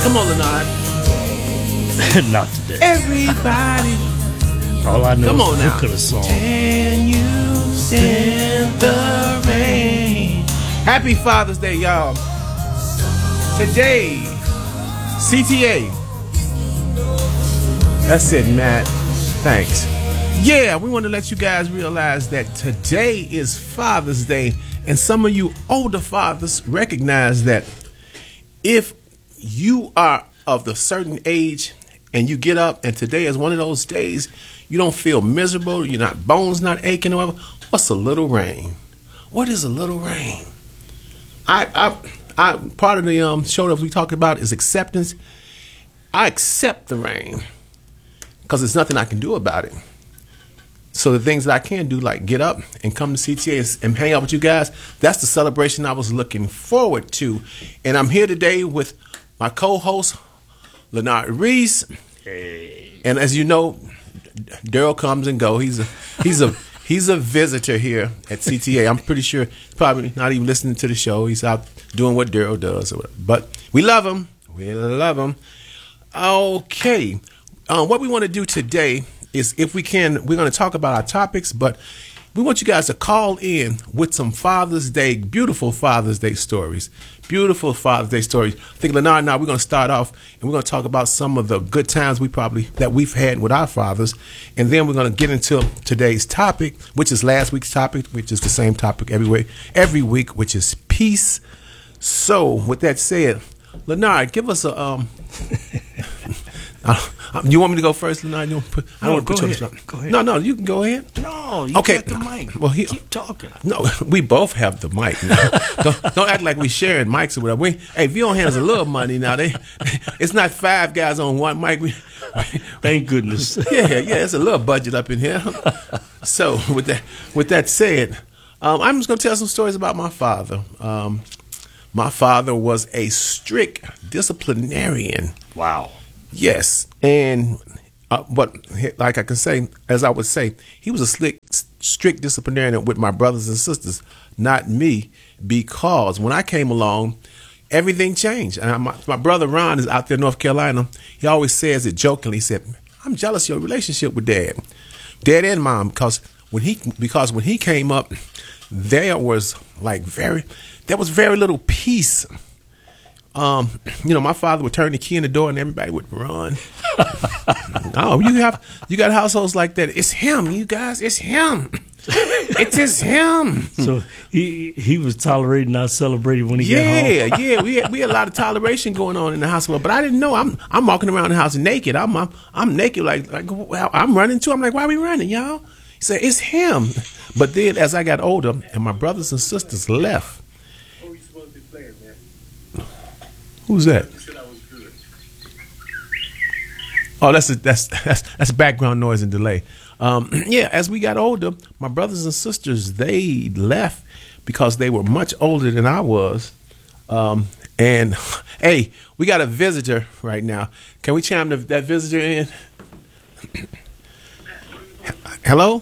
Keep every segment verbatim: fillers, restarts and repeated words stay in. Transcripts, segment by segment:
Come on, Lenard. Not today. Everybody. All I know Come on is now. look at the song. Can you stand the rain? Happy Father's Day, y'all. Today, C T A. That's it, Matt. Thanks. Yeah, we want to let you guys realize that today is Father's Day, and some of you older fathers recognize that if you are of the certain age and you get up and today is one of those days you don't feel miserable, you're not bones not aching or whatever, what's a little rain? What is a little rain? I I I part of the um show that we talked about is acceptance. I accept the rain because there's nothing I can do about it. So the things that I can do, like get up and come to C T A and hang out with you guys, that's the celebration I was looking forward to. And I'm here today with my co-host, Lenard Reese. Hey. And as you know, Daryl comes and go. He's a he's a he's a visitor here at C T A. I'm pretty sure he's probably not even listening to the show. He's out doing what Daryl does. Or whatever. But we love him. We love him. Okay. Um, what we want to do today is, if we can, we're going to talk about our topics, but we want you guys to call in with some Father's Day, beautiful Father's Day stories. Beautiful Father's Day stories. I think Lenard and I, we're going to start off and we're going to talk about some of the good times we probably, that we've had with our fathers. And then we're going to get into today's topic, which is last week's topic, which is the same topic every week, every week, which is peace. So with that said, Lenard, give us a, um, Uh, you want me to go first, Lenard? You want put, I don't No, want to go put you on ahead. the spot. Go ahead. No, no, you can go ahead. No, you Okay. got the mic. Well, he, keep talking. No, we both have the mic. Now. don't, don't act like we sharing mics or whatever. We, hey, if you don't have a little money now, they it's not five guys on one mic. We, Thank goodness. yeah, yeah, it's a little budget up in here. So with that, with that said, um, I'm just gonna tell some stories about my father. Um, my father was a strict disciplinarian. Wow. Yes, and uh, but like I can say, as I would say, he was a slick, strict disciplinarian with my brothers and sisters, not me, because when I came along, everything changed. And my, my brother Ron is out there in North Carolina. He always says it jokingly. He said, "I'm jealous of your relationship with Dad, Dad and Mom, because when he because when he came up, there was like very there was very little peace." Um, you know, my father would turn the key in the door and everybody would run. Oh, you have you got households like that. It's him, you guys. It's him. It is him. So he he was tolerating, not celebrating when he Yeah, got home. yeah. We had, we had a lot of toleration going on in the household, but I didn't know. I'm I'm walking around the house naked. I'm I'm, I'm naked like like well, I'm running too. I'm like, why are we running, y'all? He said, it's him. But then as I got older and my brothers and sisters left. Who's that? Oh, that's a, that's that's that's background noise and delay. Um, yeah, as we got older, my brothers and sisters, they left because they were much older than I was. Um, and hey, we got a visitor right now. Can we chime the, that visitor in? Hello?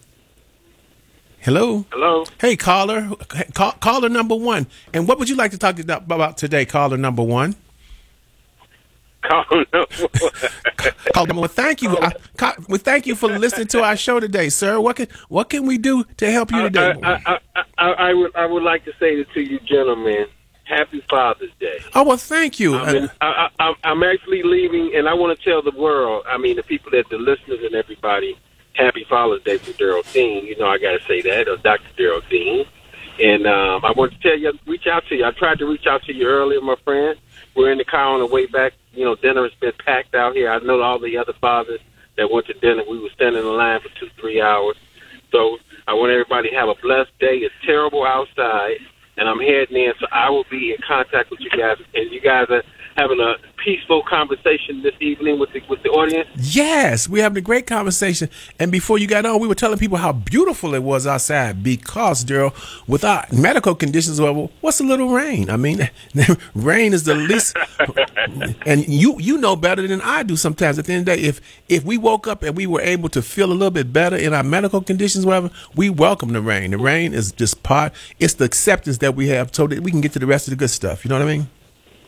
Hello? Hello. Hey, caller. Call, caller number one. And what would you like to talk about today, caller number one? Caller number one. Caller number one. Thank you. I, ca- well, thank you for listening to our show today, sir. What can what can we do to help you today? I, I, I, I, I would I would like to say to you gentlemen, Happy Father's Day. Oh, well, thank you. I'm, in, I, I, I'm actually leaving, and I want to tell the world, I mean, the people that the listeners and everybody, Happy Father's Day for Daryl Dean. You know, I got to say that, or Doctor Daryl Dean. And um, I want to tell you, reach out to you. I tried to reach out to you earlier, my friend. We're in the car on the way back. You know, dinner has been packed out here. I know all the other fathers that went to dinner. We were standing in line for two, three hours. So I want everybody to have a blessed day. It's terrible outside, and I'm heading in, so I will be in contact with you guys. And you guys are having a peaceful conversation this evening with the, with the audience? Yes, we're having a great conversation. And before you got on, we were telling people how beautiful it was outside because, Daryl, with our medical conditions, well, what's a little rain? I mean, rain is the least, and you you know better than I do sometimes. At the end of the day, if if we woke up and we were able to feel a little bit better in our medical conditions, whatever, we welcome the rain. The rain is just part, it's the acceptance that we have so that we can get to the rest of the good stuff. You know what I mean?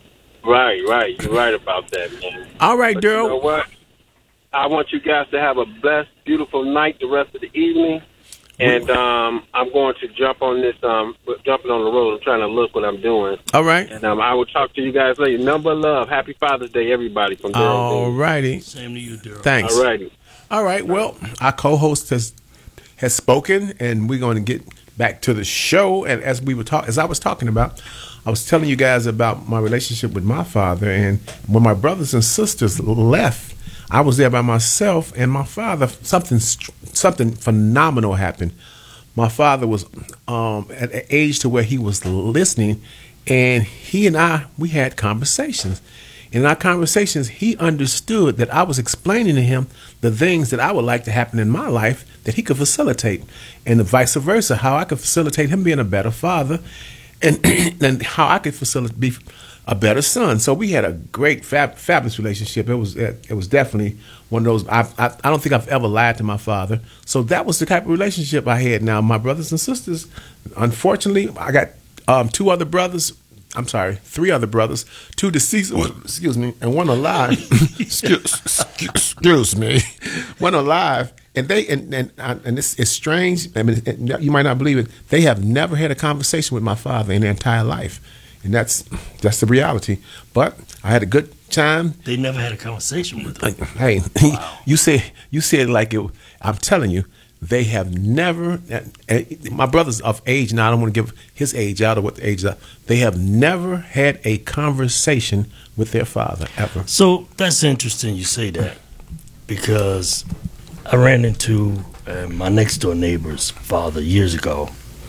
Right, right. You're right about that, man. All right, But Daryl. you know what? I want you guys to have a blessed, beautiful night the rest of the evening. And um, I'm going to jump on this, um, jumping on the road. I'm trying to look what I'm doing. All right. And um, I will talk to you guys later. Number love. Happy Father's Day, everybody. From Daryl All Dean. righty. Same to you, Daryl. Thanks. All righty. All right. Well, our co-host has has spoken, and we're going to get back to the show. And as we were talking, as I was talking about, I was telling you guys about my relationship with my father, and when my brothers and sisters left, I was there by myself, and my father, something something phenomenal happened. My father was um, at an age to where he was listening, and he and I, we had conversations. In our conversations, he understood that I was explaining to him the things that I would like to happen in my life that he could facilitate, and vice versa, how I could facilitate him being a better father, and and how I could facilitate be a better son. So we had a great, fab, fabulous relationship. It was it, it was definitely one of those. I, I I don't think I've ever lied to my father. So that was the type of relationship I had. Now my brothers and sisters, unfortunately, I got um, two other brothers. I'm sorry, three other brothers, two deceased, excuse me, and one alive. excuse, excuse me, one alive, and they and and and it's, it's strange. I mean, it, you might not believe it. They have never had a conversation with my father in their entire life, and that's that's the reality. But I had a good time. They never had a conversation with him. Hey, Wow. you said you said like it. I'm telling you. They have never, my brother's of age now, I don't want to give his age out or what the age is. They have never had a conversation with their father, ever. So that's interesting you say that, because I ran into uh, my next door neighbor's father years ago,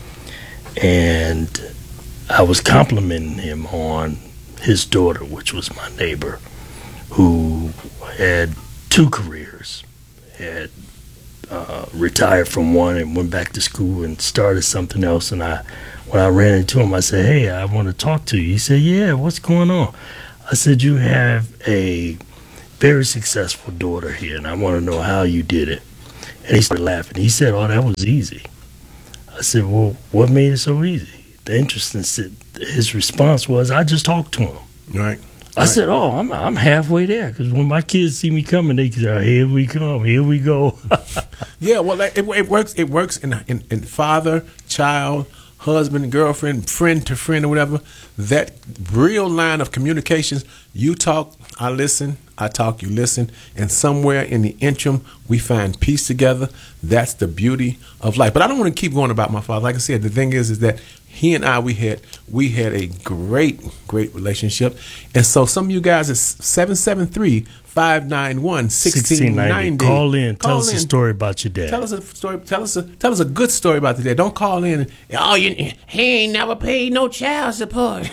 and I was complimenting him on his daughter, which was my neighbor, who had two careers, had Uh, retired from one and went back to school and started something else. And I, when I ran into him, I said, "Hey, I want to talk to you." He said, "Yeah, what's going on?" I said, "You have a very successful daughter here, and I want to know how you did it." And he started laughing. He said, "Oh, that was easy." I said, "Well, what made it so easy?" The interesting, his response was, "I just talked to him." Right. I Right. said, "Oh, I'm I'm halfway there, because when my kids see me coming, they say, oh, here we come, here we go." Yeah, well, it, it works. It works in, in in father, child, husband, girlfriend, friend to friend, or whatever. That real line of communications. You talk, I listen. I talk, you listen, and somewhere in the interim, we find peace together. That's the beauty of life. But I don't want to keep going about my father. Like I said, the thing is, is that he and I, we had we had a great, great relationship. And so some of you guys is seven seven three, five nine one, one six nine zero. Call in. Call Tell us in. a story about your dad. Tell us a story. Tell us a tell us a good story about the dad. Don't call in. And, oh, you, he ain't never paid no child support.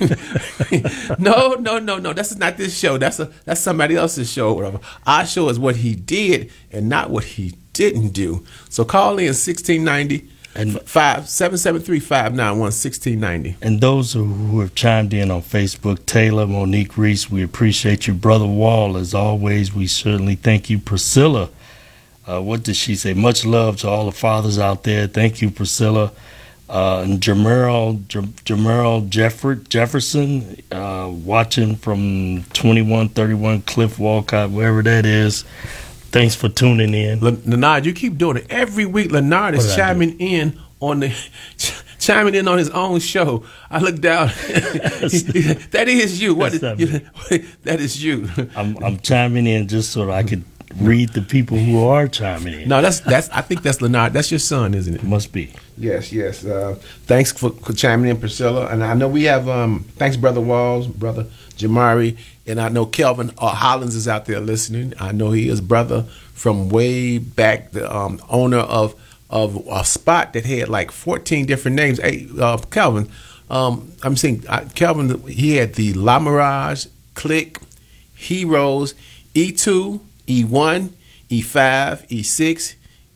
no, no, no, no. That's not this show. That's a that's somebody else's show. Or whatever. Our show is what he did and not what he didn't do. So call in sixteen ninety. And Five seven seven three five nine one sixteen ninety. And those who, who have chimed in on Facebook, Taylor, Monique Reese, we appreciate you. Brother Wall, as always, we certainly thank you. Priscilla, uh, what did she say? Much love to all the fathers out there. Thank you, Priscilla. Uh, and Jamerl, Jamerl Jeffert, Jefferson, uh, watching from twenty-one thirty-one Cliff Walcott, wherever that is. Thanks for tuning in. Leonard, you keep doing it every week. Leonard is chiming in on the chiming in on his own show. I look down. That is you. What is, you, that is you. I'm, I'm chiming in just so that I could read the people who are chiming in. No, that's that's. I think that's Leonard. That's your son, isn't it? Must be. Yes, yes. Uh, thanks for, for chiming in, Priscilla. And I know we have. Um, thanks, Brother Walls, Brother Jamari, and I know Kelvin uh, Hollins is out there listening. I know he is brother from way back, the um, owner of of a spot that had like fourteen different names. Hey, uh, Kelvin, um, I'm saying uh, Kelvin. He had the La Mirage, Click, Heroes, E two, E one, E five, E six.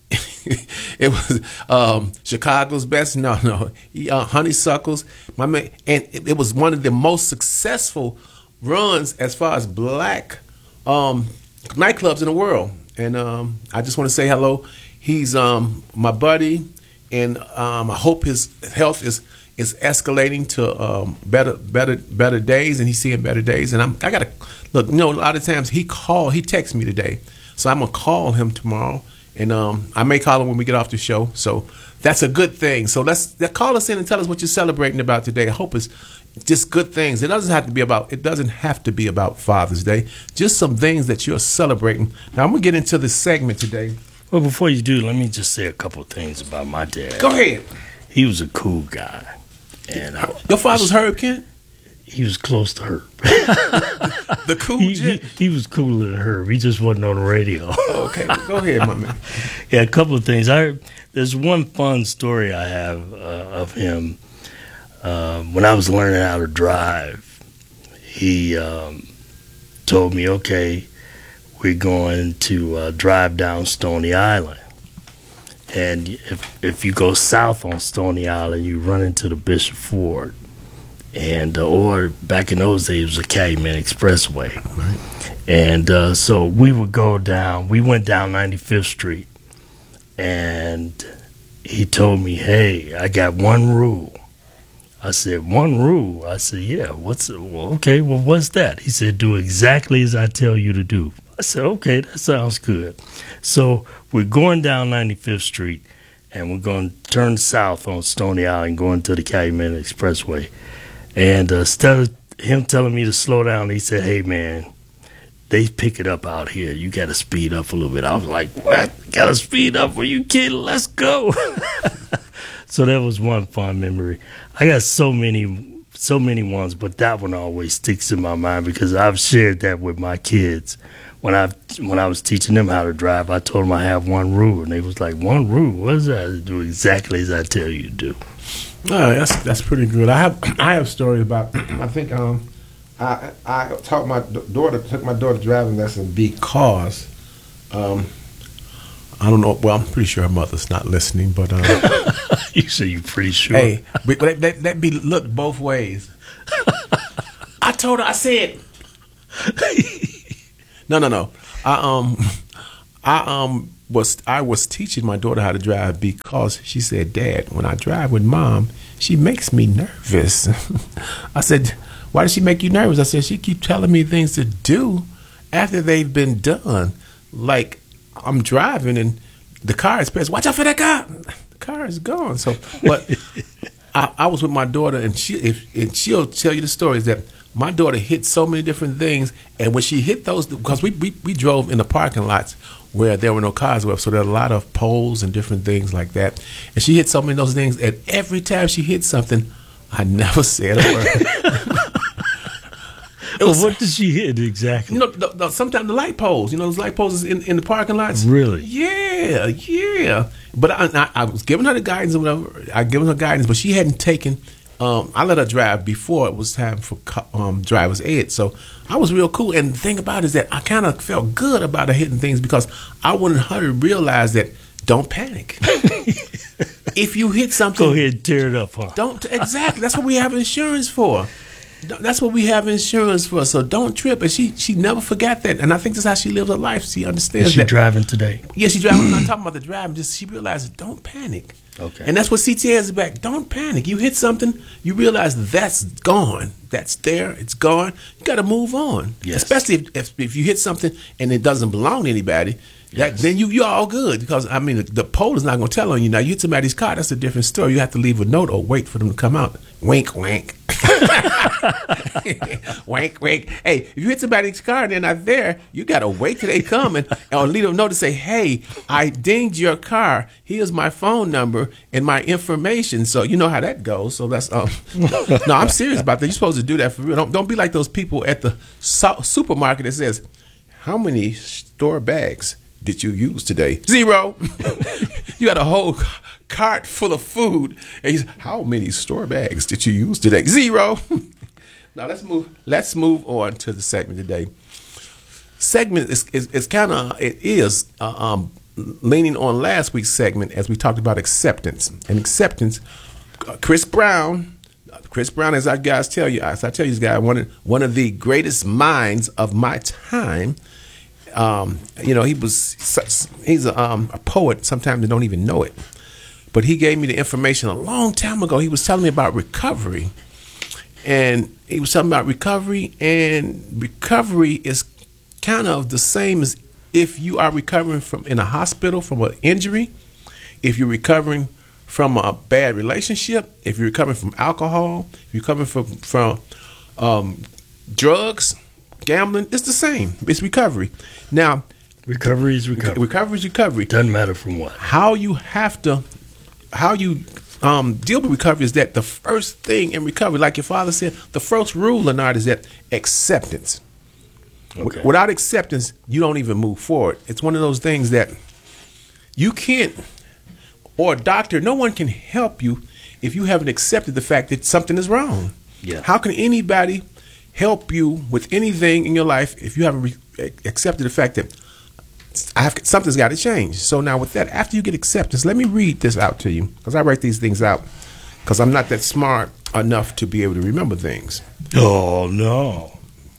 It was um, Chicago's best. No, no, uh, Honeysuckles. My man, and it, it was one of the most successful runs as far as black um, nightclubs in the world. And um, I just want to say hello. He's um, my buddy, and um, I hope his health is is escalating to um, better, better, better days, and he's seeing better days. And I'm, I gotta look. You know, a lot of times he call, he texts me today, so I'm gonna call him tomorrow, and um, I may call him when we get off the show. So that's a good thing. So let's let, call us in and tell us what you're celebrating about today. I hope it's just good things. It doesn't have to be about. It doesn't have to be about Father's Day. Just some things that you're celebrating. Now I'm gonna get into this segment today. Well, before you do, let me just say a couple of things about my dad. Go ahead. He was a cool guy. And I, Your father's Herb Kent? He was close to Herb. The cool he, jet? He, he was cooler than Herb. He just wasn't on the radio. Okay, go ahead, my man. Yeah, a couple of things. I There's one fun story I have uh, of him. Uh, when I was learning how to drive, he um, told me, okay, we're going to uh, drive down Stony Island. And if if you go south on Stony Island, you run into the Bishop Ford. And uh, or back in those days, it was a Calumet Expressway. Right. And uh, so we would go down. We went down ninety-fifth Street. And he told me, hey, I got one rule. I said, one rule? I said, yeah, what's it? Well, okay, well, what's that? He said, do exactly as I tell you to do. I said, okay, that sounds good. So we're going down ninety-fifth Street, and we're going to turn south on Stony Island, going to the Calumet Expressway. And uh, instead of him telling me to slow down, he said, hey, man, they pick it up out here. You got to speed up a little bit. I was like, what? Got to speed up? Are you kidding? Let's go. So that was one fun memory. I got so many, so many ones, but that one always sticks in my mind because I've shared that with my kids. When I when I was teaching them how to drive, I told them I have one rule, and they was like, "One rule? What is that?" Do exactly as I tell you to do. Oh, that's that's pretty good. I have I have stories about. I think um, I I taught my daughter took my daughter driving lesson because um, I don't know. Well, I'm pretty sure her mother's not listening, but um, you say you're pretty sure. Hey, but that, that, that be looked both ways. I told her. I said. No, no, no. I um, I um was I was teaching my daughter how to drive because she said, "Dad, when I drive with Mom, she makes me nervous." I said, "Why does she make you nervous?" I said, "She keep telling me things to do after they've been done. Like I'm driving and the car is pressed. Watch out for that car. The car is gone." So, but I, I was with my daughter, and she if and she'll tell you the stories that. My daughter hit so many different things, and when she hit those, because we, we, we drove in the parking lots where there were no cars left, so there are a lot of poles and different things like that. And she hit so many of those things, and every time she hit something, I never said a word. Well, what did she hit exactly? You know, the, the, sometimes the light poles. You know, those light poles in, in the parking lots. Really? Yeah, yeah. But I, I, I was giving her the guidance or whatever. I given her guidance, but she hadn't taken. Um, I let her drive before it was time for um, driver's ed. So I was real cool. And the thing about it is that I kind of felt good about her hitting things because I wanted her to realize that don't panic. If you hit something, go ahead and tear it up, huh? Don't exactly. That's what we have insurance for. That's what we have insurance for. So don't trip. And she she never forgot that. And I think that's how she lives her life. She understands Is she that. driving today? Yeah, she's driving. I'm not talking about the driving. Just she realizes don't panic. Okay. And that's what C T A is about. Don't panic. You hit something, you realize that's gone. That's there. It's gone. You got to move on. Yes. Especially if, if if you hit something and it doesn't belong to anybody. That, Yes. then you you're all good because I mean the, the pole is not going to tell on you. Now you hit somebody's car, that's a different story. You have to leave a note or wait for them to come out. Wink, wink. Wink, wink. Hey, if you hit somebody's car and they're not there, you got to wait till they come and or leave a note to say, "Hey, I dinged your car. Here's my phone number and my information." So you know how that goes. So that's um. No, I'm serious about that. You're supposed to do that for real. Don't don't be like those people at the so- supermarket that says, "How many store bags did you use today?" Zero. You got a whole cart full of food. And he's, how many store bags did you use today? Zero. Now let's move. Let's move on to the segment today. Segment is is, is kind of it is uh, um, leaning on last week's segment as we talked about acceptance and acceptance. Uh, Chris Brown. Chris Brown, as I guys tell you, as I tell you, this guy one of one of the greatest minds of my time. Um, you know, he was such, he's a, um, a poet. Sometimes they don't even know it. but he gave me the information a long time ago. He was telling me about recovery, and he was talking about recovery, and recovery is kind of the same as if you are recovering from in a hospital from an injury, if you're recovering from a bad relationship, if you're recovering from alcohol, if you're recovering from from um, drugs, gambling, it's the same. It's recovery. Now, recovery is recovery. Recovery is recovery. Doesn't matter from what. How you have to, how you um, deal with recovery is that the first thing in recovery, like your father said, the first rule, Leonard, is that acceptance. Okay. Without acceptance, you don't even move forward. It's one of those things that you can't, or a doctor, no one can help you if you haven't accepted the fact that something is wrong. Yeah. How can anybody help you with anything in your life if you haven't re- accepted the fact that I have, something's got to change? So now with that, after you get acceptance, let me read this out to you, because I write these things out because I'm not that smart enough to be able to remember things. Oh, no.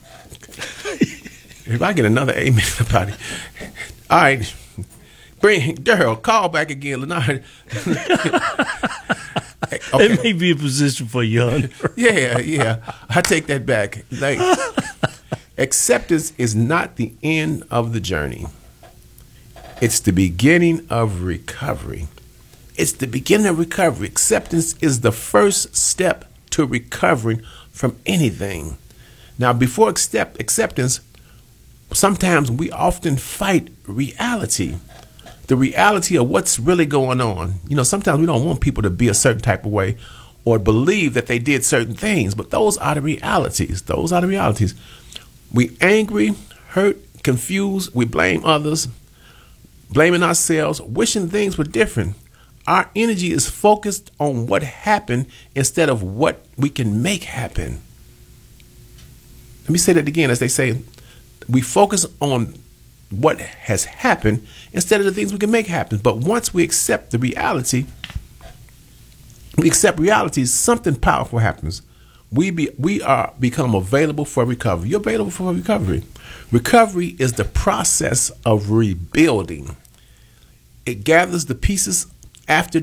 If I get another amen about it. All right. Bring girl, call back again, Leonard. Okay. It may be a position for young. Yeah, yeah. I take that back. Like, acceptance is not the end of the journey. It's the beginning of recovery. It's the beginning of recovery. Acceptance is the first step to recovering from anything. Now, before accept, acceptance, sometimes we often fight reality, the reality of what's really going on. You know, sometimes we don't want people to be a certain type of way or believe that they did certain things, but those are the realities. Those are the realities. We angry, hurt, confused. We blame others, blaming ourselves, wishing things were different. Our energy is focused on what happened instead of what we can make happen. Let me say that again. As they say, we focus on what has happened instead of the things we can make happen. But once we accept the reality, we accept reality, something powerful happens. We be, we are become available for recovery. You're available for recovery. Recovery is the process of rebuilding. It gathers the pieces after